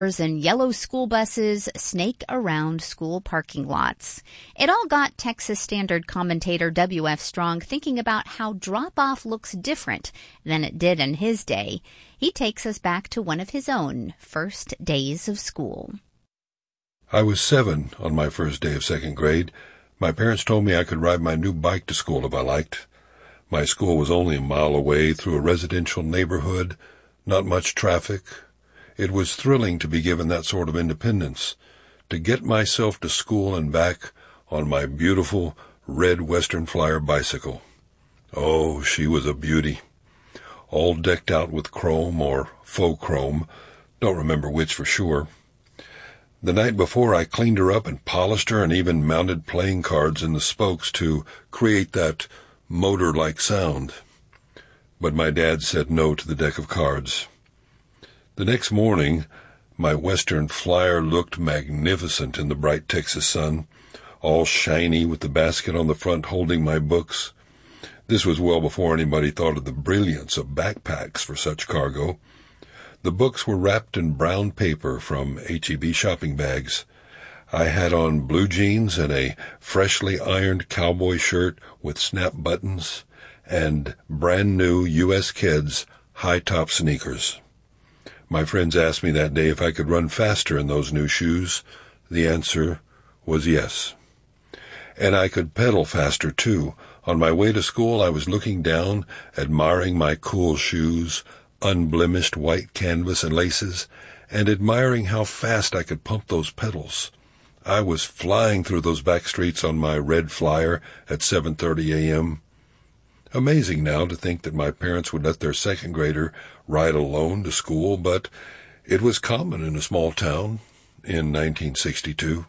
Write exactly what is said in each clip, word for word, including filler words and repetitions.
and yellow school buses snake around school parking lots. It all got Texas Standard commentator W F Strong thinking about how drop-off looks different than it did in his day. He takes us back to one of his own first days of school. I was seven on my first day of second grade. My parents told me I could ride my new bike to school if I liked. My school was only a mile away through a residential neighborhood, not much traffic. It was thrilling to be given that sort of independence, to get myself to school and back on my beautiful red Western Flyer bicycle. Oh, she was a beauty, all decked out with chrome or faux chrome, don't remember which for sure. The night before, I cleaned her up and polished her and even mounted playing cards in the spokes to create that motor-like sound. But my dad said no to the deck of cards. The next morning, my Western Flyer looked magnificent in the bright Texas sun, all shiny with the basket on the front holding my books. This was well before anybody thought of the brilliance of backpacks for such cargo. The books were wrapped in brown paper from H E B shopping bags. I had on blue jeans and a freshly ironed cowboy shirt with snap buttons and brand new U S Kids high-top sneakers. My friends asked me that day if I could run faster in those new shoes. The answer was yes. And I could pedal faster, too. On my way to school, I was looking down, admiring my cool shoes, unblemished white canvas and laces, and admiring how fast I could pump those pedals. I was flying through those back streets on my red Flyer at seven thirty a.m. Amazing now to think that my parents would let their second grader ride alone to school, but it was common in a small town in nineteen sixty-two.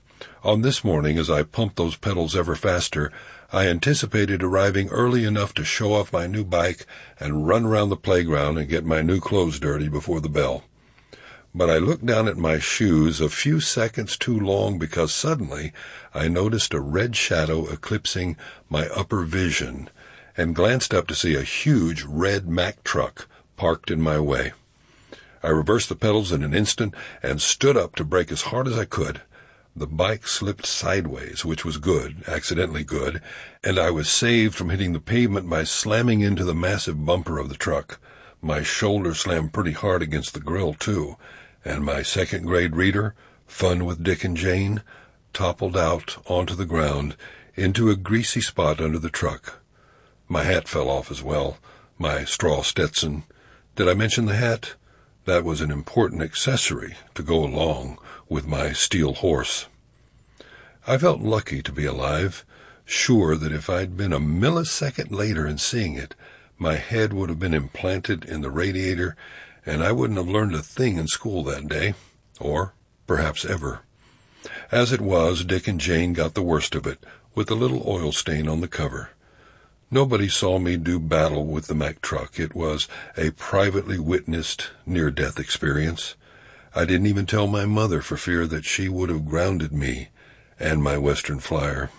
On this morning, as I pumped those pedals ever faster, I anticipated arriving early enough to show off my new bike and run around the playground and get my new clothes dirty before the bell. But I looked down at my shoes a few seconds too long because suddenly I noticed a red shadow eclipsing my upper vision and glanced up to see a huge red Mack truck parked in my way. I reversed the pedals in an instant and stood up to brake as hard as I could. The bike slipped sideways, which was good, accidentally good, and I was saved from hitting the pavement by slamming into the massive bumper of the truck. My shoulder slammed pretty hard against the grill, too, and my second-grade reader, Fun with Dick and Jane, toppled out onto the ground into a greasy spot under the truck. My hat fell off as well, my straw Stetson. Did I mention the hat? That was an important accessory to go along with my steel horse. I felt lucky to be alive, sure that if I'd been a millisecond later in seeing it, my head would have been implanted in the radiator, and I wouldn't have learned a thing in school that day, or perhaps ever. As it was, Dick and Jane got the worst of it, with a little oil stain on the cover. Nobody saw me do battle with the Mack truck. It was a privately witnessed near-death experience. I didn't even tell my mother for fear that she would have grounded me and my Western Flyer.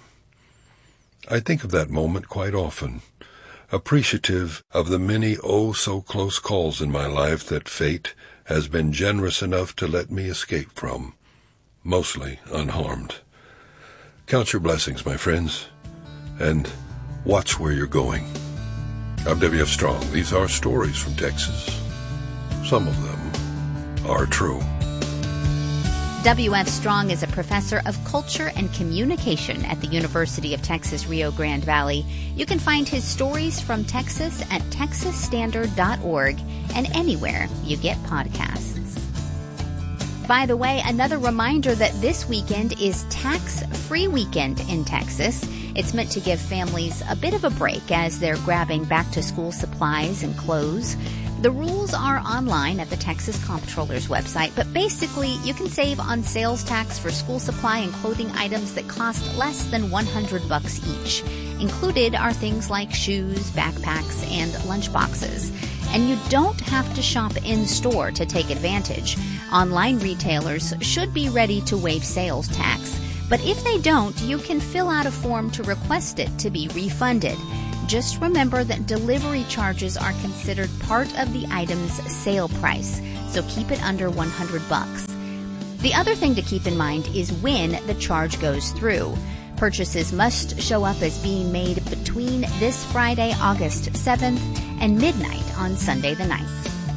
I think of that moment quite often, appreciative of the many oh-so-close calls in my life that fate has been generous enough to let me escape from, mostly unharmed. Count your blessings, my friends, and watch where you're going. I'm W F Strong. These are stories from Texas. Some of them are true. W F Strong is a professor of culture and communication at the University of Texas Rio Grande Valley. You can find his stories from Texas at texas standard dot org and anywhere you get podcasts. By the way, another reminder that this weekend is tax-free weekend in Texas. It's meant to give families a bit of a break as they're grabbing back-to-school supplies and clothes. The rules are online at the Texas Comptroller's website, but basically you can save on sales tax for school supply and clothing items that cost less than one hundred bucks each. Included are things like shoes, backpacks, and lunchboxes. And you don't have to shop in-store to take advantage. Online retailers should be ready to waive sales tax. But if they don't, you can fill out a form to request it to be refunded. Just remember that delivery charges are considered part of the item's sale price, so keep it under one hundred bucks. The other thing to keep in mind is when the charge goes through. Purchases must show up as being made between this Friday, August seventh, and midnight on Sunday the ninth.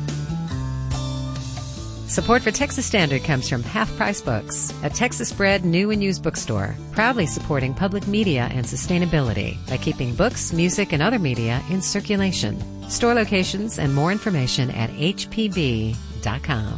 Support for Texas Standard comes from Half Price Books, a Texas-bred new and used bookstore, proudly supporting public media and sustainability by keeping books, music, and other media in circulation. Store locations and more information at h p b dot com.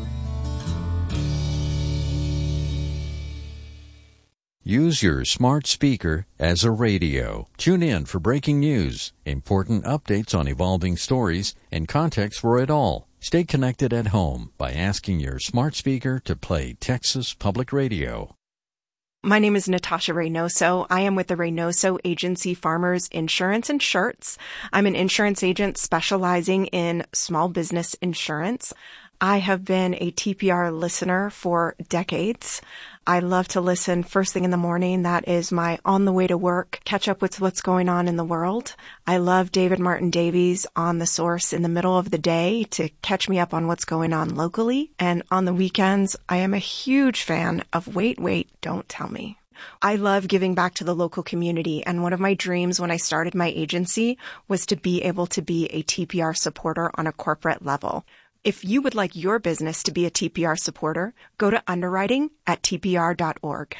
Use your smart speaker as a radio. Tune in for breaking news, important updates on evolving stories, and context for it all. Stay connected at home by asking your smart speaker to play Texas Public Radio. My name is Natasha Reynoso. I am with the Reynoso Agency Farmers Insurance and Shirts. I'm an insurance agent specializing in small business insurance. I have been a T P R listener for decades. I love to listen first thing in the morning. That is my on the way to work, catch up with what's going on in the world. I love David Martin Davies on The Source in the middle of the day to catch me up on what's going on locally. And on the weekends, I am a huge fan of Wait, Wait, Don't Tell Me. I love giving back to the local community, and one of my dreams when I started my agency was to be able to be a T P R supporter on a corporate level. If you would like your business to be a T P R supporter, go to underwriting at t p r dot org.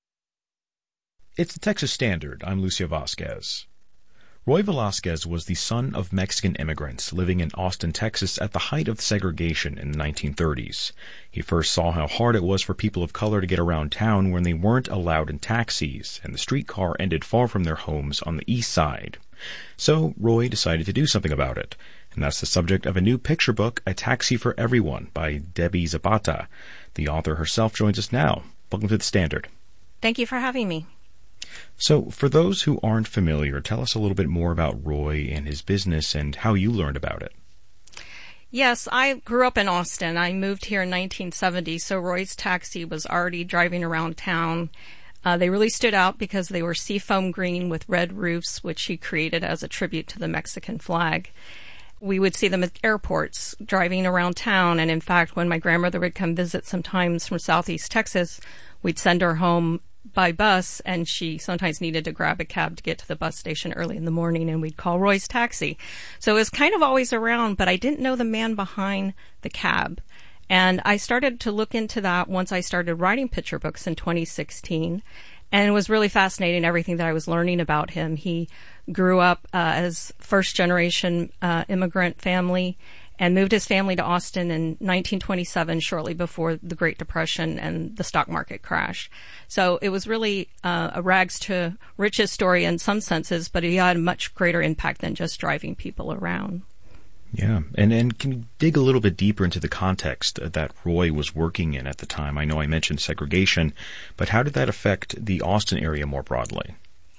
It's the Texas Standard. I'm Lucio Vasquez. Roy Velasquez was the son of Mexican immigrants living in Austin, Texas at the height of segregation in the nineteen thirties. He first saw how hard it was for people of color to get around town when they weren't allowed in taxis, and the streetcar ended far from their homes on the east side. So Roy decided to do something about it. And that's the subject of a new picture book, A Taxi for Everyone, by Debbie Zapata. The author herself joins us now. Welcome to the Standard. Thank you for having me. So, for those who aren't familiar, tell us a little bit more about Roy and his business and how you learned about it. Yes, I grew up in Austin. I moved here in nineteen seventy, so Roy's Taxi was already driving around town. Uh, they really stood out because they were seafoam green with red roofs, which he created as a tribute to the Mexican flag. We would see them at airports driving around town. And in fact, when my grandmother would come visit sometimes from Southeast Texas, we'd send her home by bus, and she sometimes needed to grab a cab to get to the bus station early in the morning, and we'd call Roy's Taxi. So it was kind of always around, but I didn't know the man behind the cab. And I started to look into that once I started writing picture books in twenty sixteen. And it was really fascinating, everything that I was learning about him. He grew up uh, as first-generation uh, immigrant family and moved his family to Austin in nineteen twenty-seven, shortly before the Great Depression and the stock market crash. So it was really uh, a rags to riches story in some senses, but he had a much greater impact than just driving people around. Yeah, and, and can you dig a little bit deeper into the context that Roy was working in at the time? I know I mentioned segregation, but how did that affect the Austin area more broadly?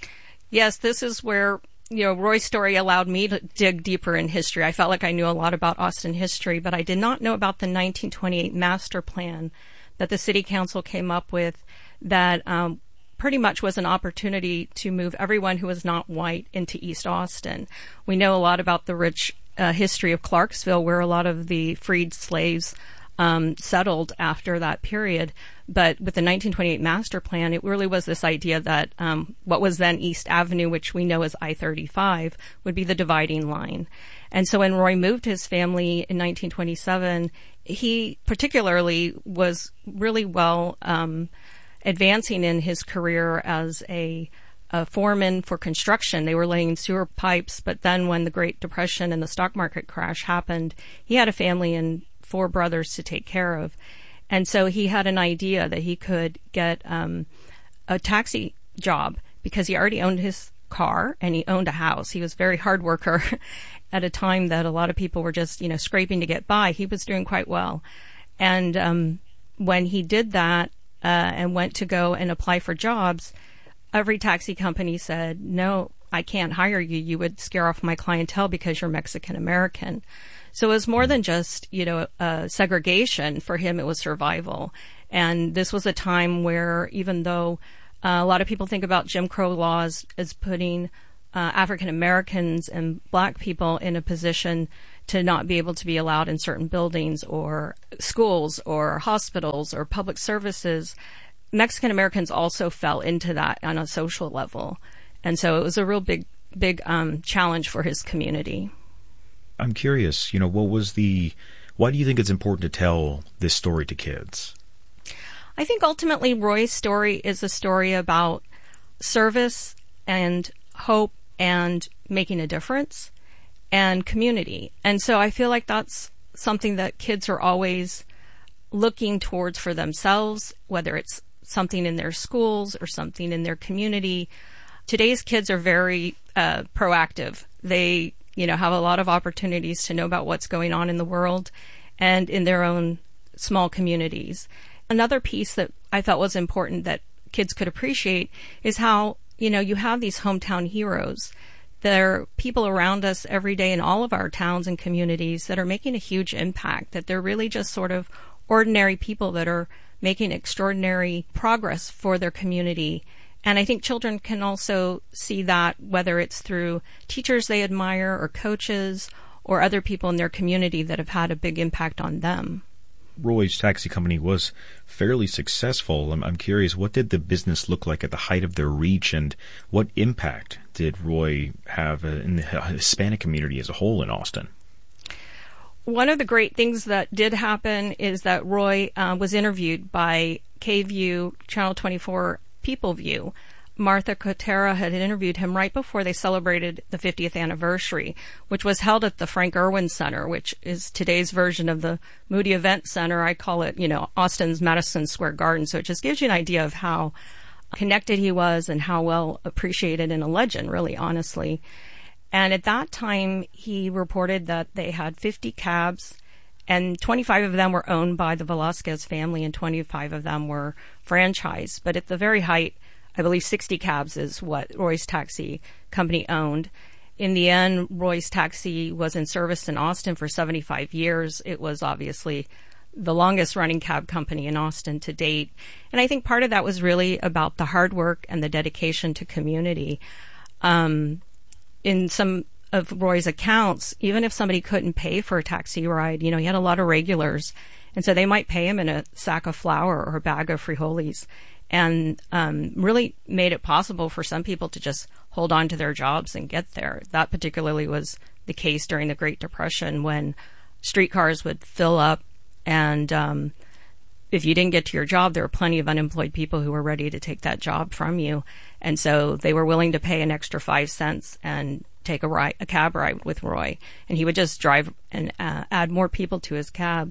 Yes, this is where, you know, Roy's story allowed me to dig deeper in history. I felt like I knew a lot about Austin history, but I did not know about the nineteen twenty-eight master plan that the city council came up with that um, pretty much was an opportunity to move everyone who was not white into East Austin. We know a lot about the rich uh, history of Clarksville, where a lot of the freed slaves um, settled after that period. But with the nineteen twenty-eight master plan, it really was this idea that um, what was then East Avenue, which we know as I thirty-five, would be the dividing line. And so when Roy moved his family in nineteen twenty-seven, he particularly was really well um, advancing in his career as a a foreman for construction. They were laying sewer pipes, but then when the Great Depression and the stock market crash happened, he had a family and four brothers to take care of. And so he had an idea that he could get um, a taxi job because he already owned his car and he owned a house. He was a very hard worker at a time that a lot of people were just, you know, scraping to get by. He was doing quite well. And um, when he did that uh, and went to go and apply for jobs, every taxi company said, no, I can't hire you. You would scare off my clientele because you're Mexican American. So it was more than just, you know, uh, segregation. For him, it was survival. And this was a time where, even though uh, a lot of people think about Jim Crow laws as putting uh, African Americans and Black people in a position to not be able to be allowed in certain buildings or schools or hospitals or public services. Mexican Americans also fell into that on a social level. And so it was a real big, big um, challenge for his community. I'm curious, you know, what was the, why do you think it's important to tell this story to kids? I think ultimately Roy's story is a story about service and hope and making a difference and community. And so I feel like that's something that kids are always looking towards for themselves, whether it's something in their schools or something in their community. Today's kids are very uh, proactive. They, you know, have a lot of opportunities to know about what's going on in the world and in their own small communities. Another piece that I thought was important that kids could appreciate is how, you know, you have these hometown heroes. There are people around us every day in all of our towns and communities that are making a huge impact, that they're really just sort of ordinary people that are making extraordinary progress for their community. And I think children can also see that, whether it's through teachers they admire or coaches or other people in their community that have had a big impact on them. Roy's taxi company was fairly successful. I'm, I'm curious, what did the business look like at the height of their reach, and what impact did Roy have uh, in the Hispanic community as a whole in Austin? One of the great things that did happen is that Roy uh, was interviewed by K-View, Channel twenty-four People View. Martha Cotera had interviewed him right before they celebrated the fiftieth anniversary, which was held at the Frank Erwin Center, which is today's version of the Moody Event Center. I call it, you know, Austin's Madison Square Garden. So it just gives you an idea of how connected he was and how well appreciated and a legend, really, honestly. And at that time, he reported that they had fifty cabs, and twenty-five of them were owned by the Velasquez family, and twenty-five of them were franchised. But at the very height, I believe sixty cabs is what Roy's Taxi Company owned. In the end, Roy's Taxi was in service in Austin for seventy-five years. It was obviously the longest running cab company in Austin to date. And I think part of that was really about the hard work and the dedication to community. Um, in some of Roy's accounts, even if somebody couldn't pay for a taxi ride, you know, he had a lot of regulars. And so they might pay him in a sack of flour or a bag of frijoles, and um, really made it possible for some people to just hold on to their jobs and get there. That particularly was the case during the Great Depression, when streetcars would fill up, and um, if you didn't get to your job, there were plenty of unemployed people who were ready to take that job from you. And so they were willing to pay an extra five cents and take a ride, a cab ride with Roy. And he would just drive and uh, add more people to his cab.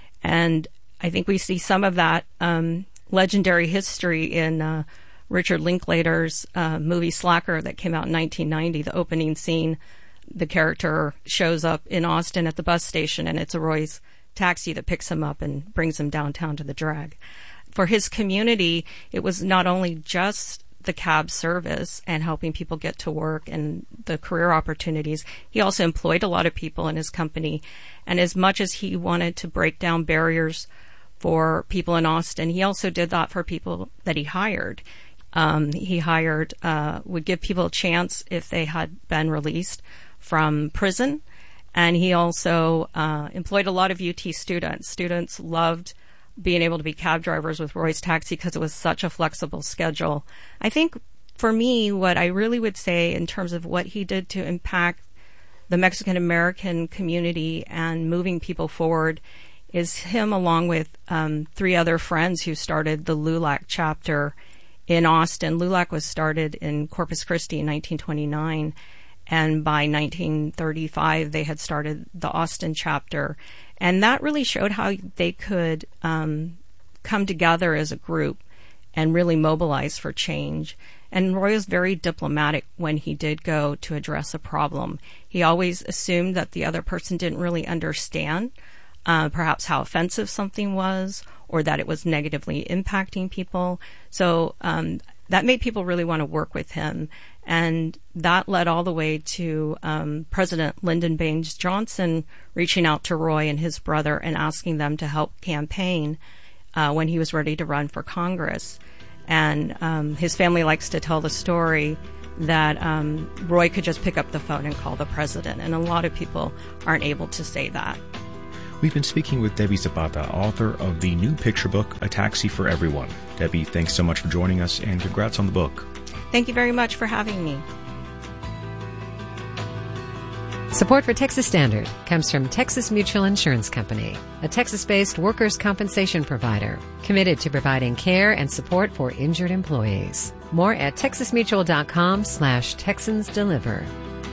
And I think we see some of that um, legendary history in uh, Richard Linklater's uh, movie Slacker that came out in nineteen ninety. The opening scene, the character shows up in Austin at the bus station, and it's a Roy's Taxi that picks him up and brings him downtown to the drag. For his community, it was not only just the cab service and helping people get to work and the career opportunities. He also employed a lot of people in his company. And as much as he wanted to break down barriers for people in Austin, he also did that for people that he hired. Um, he hired, uh, would give people a chance if they had been released from prison. And he also uh, employed a lot of U T students. Students loved being able to be cab drivers with Roy's Taxi because it was such a flexible schedule. I think for me, what I really would say in terms of what he did to impact the Mexican American community and moving people forward is him, along with um, three other friends who started the L U L A C chapter in Austin. L U L A C was started in Corpus Christi in nineteen twenty-nine, and by nineteen thirty-five they had started the Austin chapter. And that really showed how they could um, come together as a group and really mobilize for change. And Roy was very diplomatic when he did go to address a problem. He always assumed that the other person didn't really understand uh, perhaps how offensive something was, or that it was negatively impacting people. So um, that made people really want to work with him. And that led all the way to um, President Lyndon Baines Johnson reaching out to Roy and his brother and asking them to help campaign uh, when he was ready to run for Congress. And um, his family likes to tell the story that um, Roy could just pick up the phone and call the president. And a lot of people aren't able to say that. We've been speaking with Debbie Zapata, author of the new picture book, A Taxi for Everyone. Debbie, thanks so much for joining us, and congrats on the book. Thank you very much for having me. Support for Texas Standard comes from Texas Mutual Insurance Company, a Texas-based workers' compensation provider committed to providing care and support for injured employees. More at texasmutual.com slash Texans Deliver.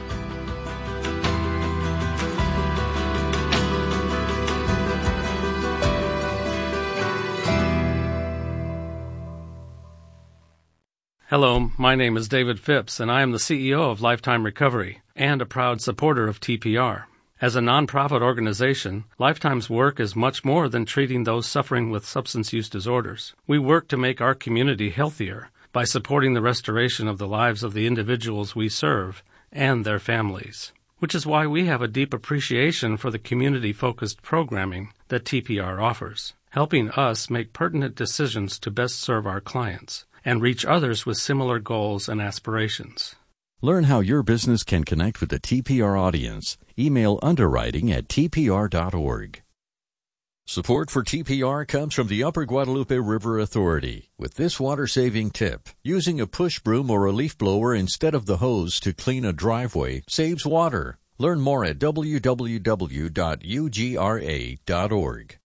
Hello, my name is David Phipps, and I am the C E O of Lifetime Recovery and a proud supporter of T P R. As a nonprofit organization, Lifetime's work is much more than treating those suffering with substance use disorders. We work to make our community healthier by supporting the restoration of the lives of the individuals we serve and their families, which is why we have a deep appreciation for the community-focused programming that T P R offers, helping us make pertinent decisions to best serve our clients and reach others with similar goals and aspirations. Learn how your business can connect with the T P R audience. Email underwriting at t p r dot org. Support for T P R comes from the Upper Guadalupe River Authority with this water-saving tip. Using a push broom or a leaf blower instead of the hose to clean a driveway saves water. Learn more at w w w dot u g r a dot org.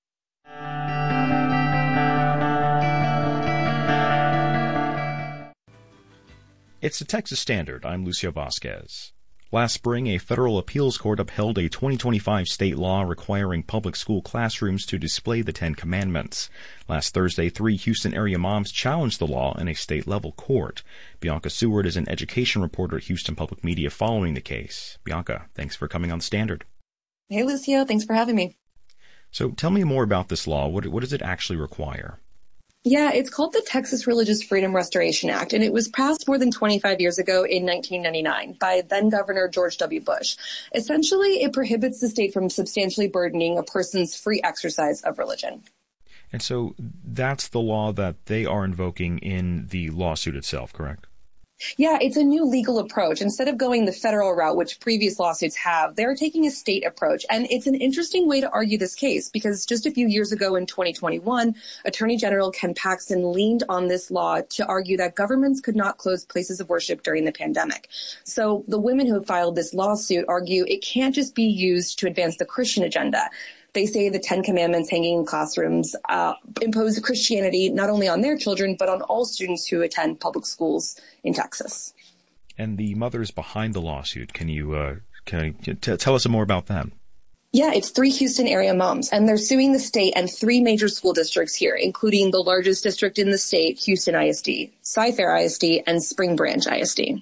It's the Texas Standard. I'm Lucio Vasquez. Last spring, a federal appeals court upheld a twenty twenty-five state law requiring public school classrooms to display the Ten Commandments. Last Thursday, three Houston area moms challenged the law in a state-level court. Bianca Seward is an education reporter at Houston Public Media following the case. Bianca, thanks for coming on the Standard. Hey, Lucio. Thanks for having me. So tell me more about this law. What, what does it actually require? Yeah, it's called the Texas Religious Freedom Restoration Act, and it was passed more than twenty-five years ago in nineteen ninety-nine by then-Governor George W. Bush. Essentially, it prohibits the state from substantially burdening a person's free exercise of religion. And so that's the law that they are invoking in the lawsuit itself, correct? Yeah, it's a new legal approach. Instead of going the federal route, which previous lawsuits have, they're taking a state approach. And it's an interesting way to argue this case because just a few years ago in twenty twenty-one, Attorney General Ken Paxton leaned on this law to argue that governments could not close places of worship during the pandemic. So the women who filed this lawsuit argue it can't just be used to advance the Christian agenda. They say the Ten Commandments hanging in classrooms uh, impose Christianity not only on their children, but on all students who attend public schools in Texas. And the mothers behind the lawsuit, can you, uh, can you t- tell us more about them? Yeah, it's three Houston area moms, and they're suing the state and three major school districts here, including the largest district in the state, Houston I S D, Cy-Fair I S D, and Spring Branch I S D.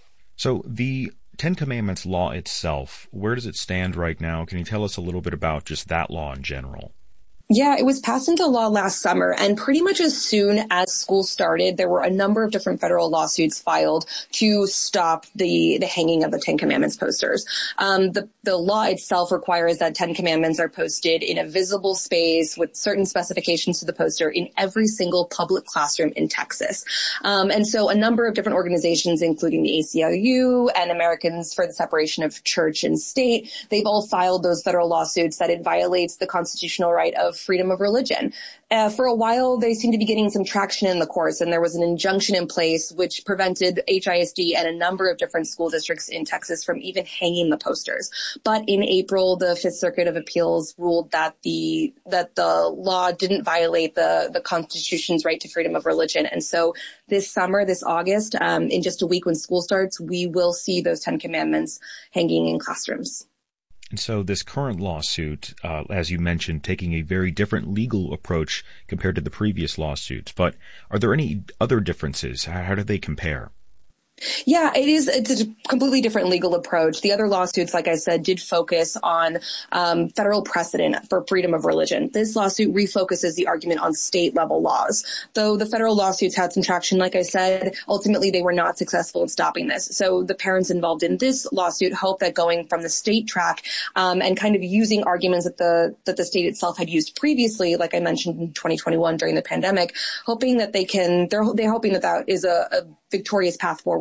So the Ten Commandments law itself, where does it stand right now? Can you tell us a little bit about just that law in general? Yeah, it was passed into law last summer, and pretty much as soon as school started, there were a number of different federal lawsuits filed to stop the, the hanging of the Ten Commandments posters. Um, the, the law itself requires that Ten Commandments are posted in a visible space with certain specifications to the poster in every single public classroom in Texas. Um, and so a number of different organizations, including the A C L U and Americans for the Separation of Church and State, they've all filed those federal lawsuits that it violates the constitutional right of freedom of religion. Uh, for a while, they seemed to be getting some traction in the courts, and there was an injunction in place which prevented H I S D and a number of different school districts in Texas from even hanging the posters. But in April, the Fifth Circuit of Appeals ruled that the that the law didn't violate the, the Constitution's right to freedom of religion. And so this summer, this August, um, in just a week when school starts, we will see those Ten Commandments hanging in classrooms. And so this current lawsuit, uh, as you mentioned, taking a very different legal approach compared to the previous lawsuits. But are there any other differences? How, how do they compare? Yeah, it is. It's a completely different legal approach. The other lawsuits, like I said, did focus on um, federal precedent for freedom of religion. This lawsuit refocuses the argument on state level laws. Though the federal lawsuits had some traction, like I said, ultimately they were not successful in stopping this. So the parents involved in this lawsuit hope that going from the state track um, and kind of using arguments that the that the state itself had used previously, like I mentioned in twenty twenty-one during the pandemic, hoping that they can, they're they're hoping that that is a, a victorious path forward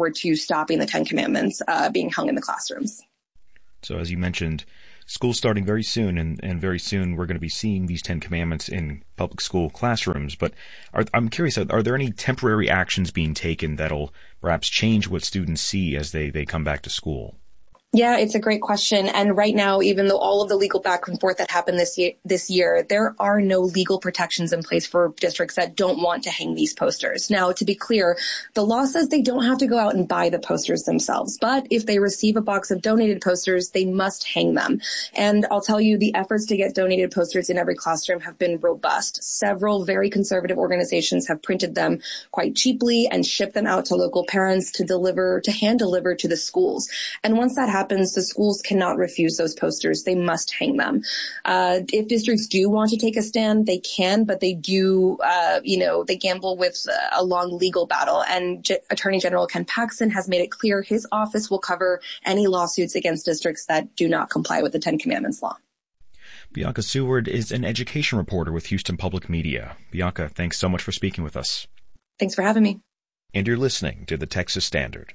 forward to stopping the Ten Commandments uh, being hung in the classrooms. So as you mentioned, school's starting very soon, and, and very soon we're going to be seeing these Ten Commandments in public school classrooms. But are, I'm curious, are, are there any temporary actions being taken that'll perhaps change what students see as they, they come back to school? Yeah, it's a great question. And right now, even though all of the legal back and forth that happened this year, this year, there are no legal protections in place for districts that don't want to hang these posters. Now, to be clear, the law says they don't have to go out and buy the posters themselves. But if they receive a box of donated posters, they must hang them. And I'll tell you, the efforts to get donated posters in every classroom have been robust. Several very conservative organizations have printed them quite cheaply and shipped them out to local parents to deliver, to hand deliver to the schools. And once that happens, the schools cannot refuse those posters. They must hang them. Uh, if districts do want to take a stand, they can, but they do, uh, you know, they gamble with a long legal battle. And G- Attorney General Ken Paxton has made it clear his office will cover any lawsuits against districts that do not comply with the Ten Commandments law. Bianca Seward is an education reporter with Houston Public Media. Bianca, thanks so much for speaking with us. Thanks for having me. And you're listening to the Texas Standard.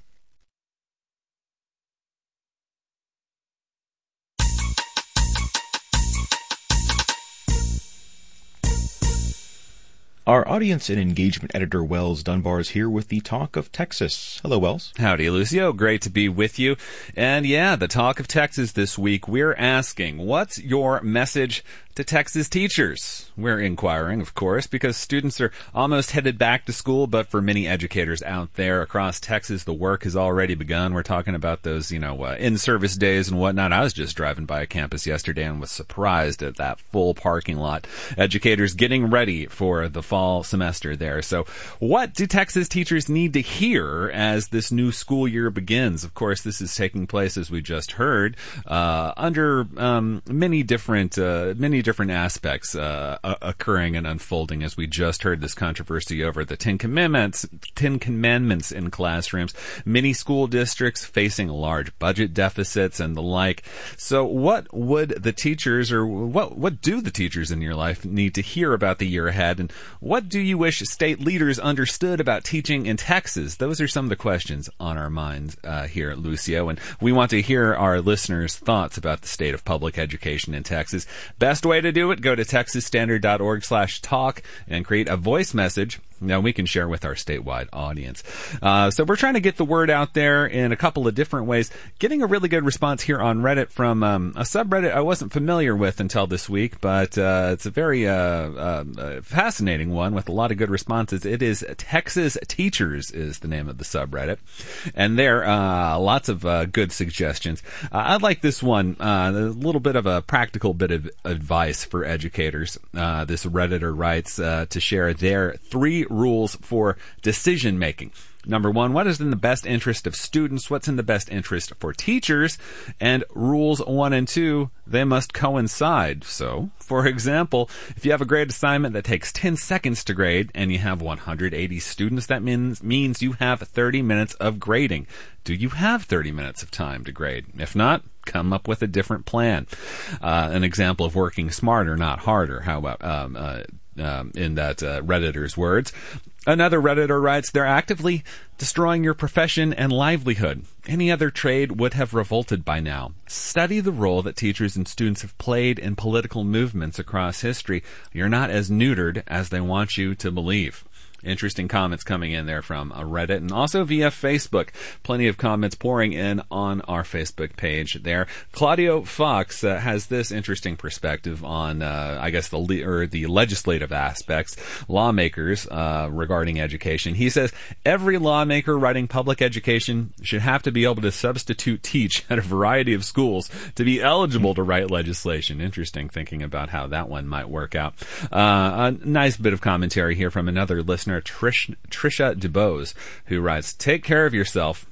Our audience and engagement editor, Wells Dunbar, is here with the Talk of Texas. Hello, Wells. Howdy, Lucio. Great to be with you. And yeah, the Talk of Texas this week, we're asking, what's your message to Texas teachers? We're inquiring, of course, because students are almost headed back to school, but for many educators out there across Texas, the work has already begun. We're talking about those, you know, uh, in-service days and whatnot. I was just driving by a campus yesterday and was surprised at that full parking lot. Educators getting ready for the fall semester there. So what do Texas teachers need to hear as this new school year begins? Of course, this is taking place, as we just heard, uh, under um, many different, uh, many different aspects uh, occurring and unfolding, as we just heard this controversy over the Ten Commandments, Ten Commandments in classrooms, many school districts facing large budget deficits and the like. So what would the teachers, or what what do the teachers in your life need to hear about the year ahead, and what do you wish state leaders understood about teaching in Texas? Those are some of the questions on our minds uh, here at Lucio, and we want to hear our listeners' thoughts about the state of public education in Texas. Best way to do it, go to texas standard dot org slash talk and create a voice message. Now we can share with our statewide audience. Uh, so we're trying to get the word out there in a couple of different ways. Getting a really good response here on Reddit from um, a subreddit I wasn't familiar with until this week, but uh, it's a very uh, uh, fascinating one with a lot of good responses. It is Texas Teachers is the name of the subreddit, and there uh, lots of uh, good suggestions. Uh, I like this one. Uh, a little bit of a practical bit of advice for educators. Uh, this Redditor writes uh, to share their three rules for decision making. Number one, what is in the best interest of students? What's in the best interest for teachers? And rules one and two, they must coincide. So, for example, if you have a grade assignment that takes ten seconds to grade and you have one hundred eighty students, that means, means you have thirty minutes of grading. Do you have thirty minutes of time to grade? If not, come up with a different plan. Uh, an example of working smarter, not harder. How about, um, uh, um, in that uh, Redditor's words? Another Redditor writes, they're actively destroying your profession and livelihood. Any other trade would have revolted by now. Study the role that teachers and students have played in political movements across history. You're not as neutered as they want you to believe. Interesting comments coming in there from Reddit and also via Facebook. Plenty of comments pouring in on our Facebook page there. Claudio Fox uh, has this interesting perspective on, uh, I guess, the le- or the legislative aspects, lawmakers uh, regarding education. He says every lawmaker writing public education should have to be able to substitute teach at a variety of schools to be eligible to write legislation. Interesting thinking about how that one might work out. Uh, a nice bit of commentary here from another listener, Trish, Trisha DeBose, who writes, take care of yourself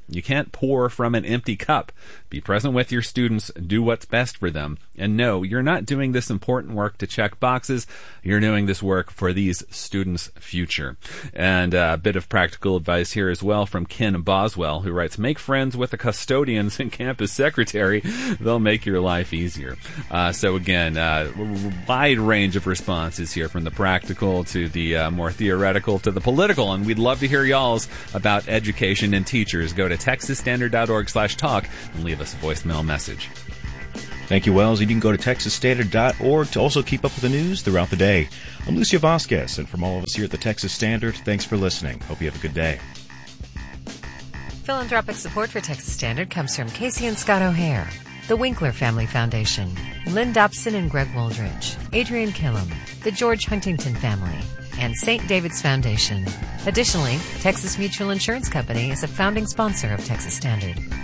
You can't pour from an empty cup. Be present with your students, do what's best for them, and know you're not doing this important work to check boxes. You're doing this work for these students' future. And a bit of practical advice here as well from Ken Boswell, who writes, make friends with the custodians and campus secretary. They'll make your life easier. Uh, so again, uh, wide range of responses here, from the practical to the uh, more theoretical to the political, and we'd love to hear y'all's about education and teachers. Go to texas standard dot org slash talk and leave us a voicemail message. Thank you, Wells. You can go to texas standard dot org to also keep up with the news throughout the day. I'm Lucio Vasquez, and from all of us here at the Texas Standard, thanks for listening. Hope you have a good day. Philanthropic support for Texas Standard comes from Casey and Scott O'Hare, the Winkler Family Foundation, Lynn Dobson and Greg Woldridge, Adrian Killam, the George Huntington Family, and Saint David's Foundation. Additionally, Texas Mutual Insurance Company is a founding sponsor of Texas Standard.